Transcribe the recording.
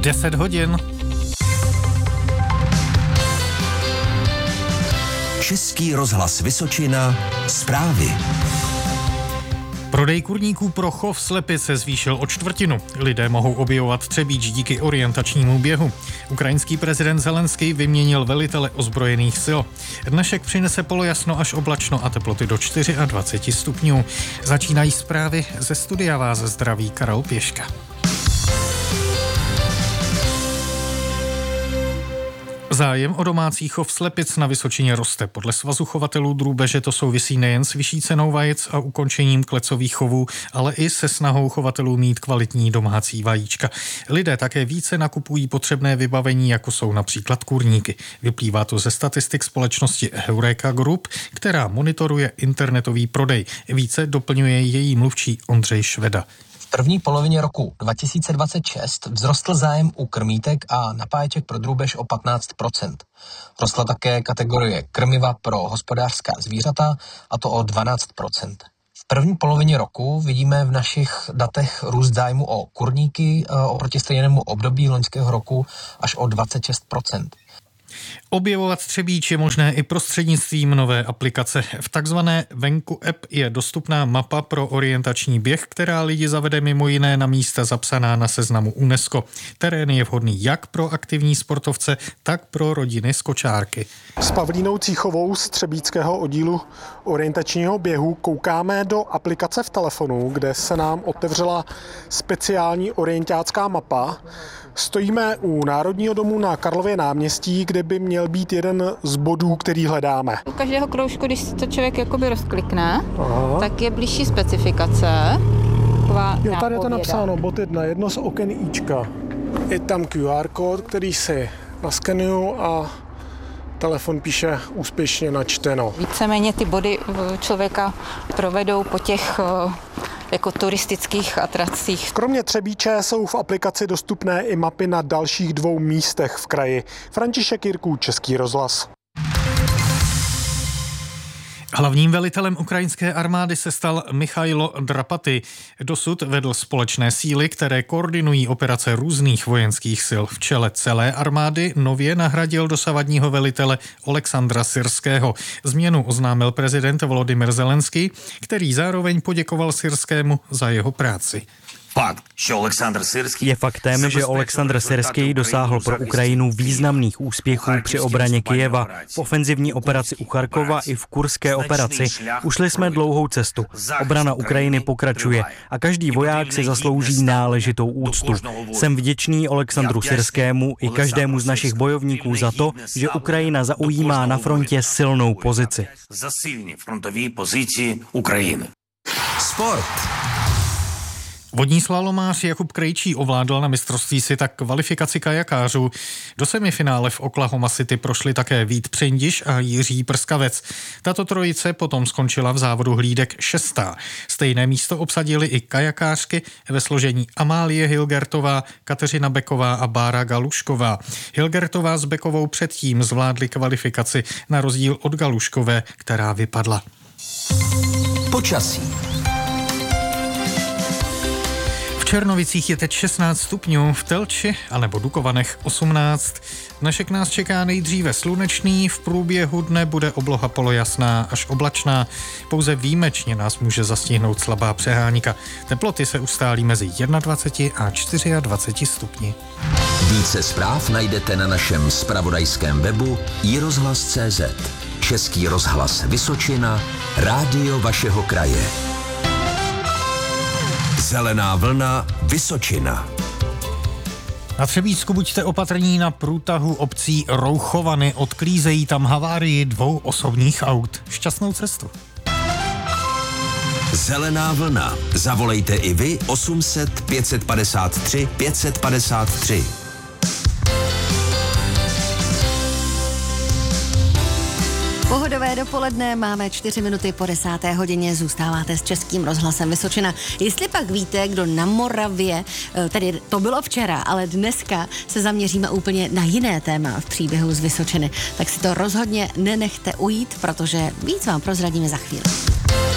10 hodin. Český rozhlas Vysočina, zprávy. Prodej kurníků pro chov slepic se zvýšil o čtvrtinu. Lidé mohou objevovat Třebíč díky orientačnímu běhu. Ukrajinský prezident Zelenský vyměnil velitele ozbrojených sil. Dnešek přinese polojasno až oblačno a teploty do 24 stupňů. Začínají zprávy, ze studia vás zdraví Karel Pěška. Zájem o domácí chov slepic na Vysočině roste. Podle Svazu chovatelů drůbeže to souvisí nejen s vyšší cenou vajec a ukončením klecových chovů, ale i se snahou chovatelů mít kvalitní domácí vajíčka. Lidé také více nakupují potřebné vybavení, jako jsou například kurníky. Vyplývá to ze statistik společnosti Heureka Group, která monitoruje internetový prodej. Více doplňuje její mluvčí Ondřej Šveda. V první polovině roku 2026 vzrostl zájem u krmítek a napáječek pro drůbež o 15%. Rostla také kategorie krmiva pro hospodářská zvířata, a to o 12%. V první polovině roku vidíme v našich datech růst zájmu o kurníky oproti stejnému období loňského roku až o 26%. Objevovat Třebíč je možné i prostřednictvím nové aplikace. V takzvané Venku app je dostupná mapa pro orientační běh, která lidi zavede mimo jiné na místa zapsaná na seznamu UNESCO. Terén je vhodný jak pro aktivní sportovce, tak pro rodiny s kočárky. S Pavlínou Cíchovou z třebíčského oddílu orientačního běhu koukáme do aplikace v telefonu, kde se nám otevřela speciální orientácká mapa. Stojíme u Národního domu na Karlově náměstí, kde by měl být jeden z bodů, který hledáme. U každého kroužku, když to člověk jakoby rozklikne, tak je blížší specifikace. Jo, tady je to napsáno, bod 1, jedno z oken Ička. Je tam QR kód, který si naskenuju a telefon píše úspěšně načteno. Víceméně ty body člověka provedou po těch jako turistických atracích. Kromě Třebíče jsou v aplikaci dostupné i mapy na dalších 2 místech v kraji. František Jirků, Český rozhlas. Hlavním velitelem ukrajinské armády se stal Michailo Drapaty. Dosud vedl společné síly, které koordinují operace různých vojenských sil. V čele celé armády nově nahradil dosavadního velitele Oleksandra Syrského. Změnu oznámil prezident Volodymyr Zelenský, který zároveň poděkoval Syrskému za jeho práci. Je faktem, že Oleksandr Syrský dosáhl pro Ukrajinu významných úspěchů při obraně Kyjeva, v ofenzivní operaci u Charkova i v kurské operaci. Ušli jsme dlouhou cestu. Obrana Ukrajiny pokračuje a každý voják si zaslouží náležitou úctu. Jsem vděčný Oleksandru Syrskému i každému z našich bojovníků za to, že Ukrajina zaujímá na frontě silnou pozici. Sport. Vodní slalomář Jakub Krejčí ovládl na mistrovství světa kvalifikaci kajakářů. Do semifinále v Oklahoma City prošli také Vít Přindiš a Jiří Prskavec. Tato trojice potom skončila v závodu hlídek 6. Stejné místo obsadili i kajakářky ve složení Amálie Hilgertová, Kateřina Beková a Bára Galušková. Hilgertová s Bekovou předtím zvládli kvalifikaci na rozdíl od Galuškové, která vypadla. Počasí. V Černovicích je teď 16 stupňů, v Telči anebo Dukovanech 18. Dnešek nás čeká nejdříve slunečný, v průběhu dne bude obloha polojasná až oblačná. Pouze výjimečně nás může zastihnout slabá přeháňka. Teploty se ustálí mezi 21 a 24 stupni. Více zpráv najdete na našem zpravodajském webu iRozhlas.cz. Český rozhlas Vysočina, rádio vašeho kraje. Zelená vlna Vysočina. Na Třebíčsku buďte opatrní na průtahu obcí Rouchovany. Odklízejí tam havárii 2 osobních aut. Šťastnou cestu. Zelená vlna. Zavolejte i vy 800 553 553. Pohodové dopoledne, máme 4 minuty po 10. hodině, zůstáváte s Českým rozhlasem Vysočina. Jestli pak víte, kdo na Moravě, tedy to bylo včera, ale dneska se zaměříme úplně na jiné téma v příběhu z Vysočiny, tak si to rozhodně nenechte ujít, protože víc vám prozradíme za chvíli.